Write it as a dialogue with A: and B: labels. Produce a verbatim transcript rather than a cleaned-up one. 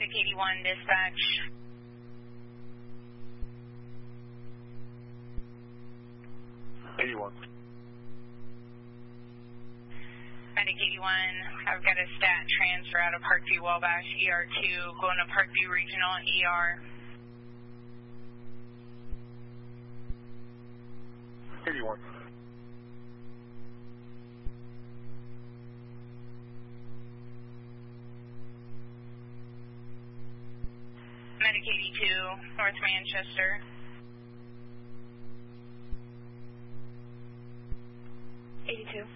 A: Medic eighty-one, dispatch.
B: eighty-one.
A: Medic eighty-one, I've got a stat transfer out of Parkview Wabash, E R two, going to Parkview Regional, E R.
B: eighty-one.
A: Medic eighty-two, North Manchester.
C: eighty-two.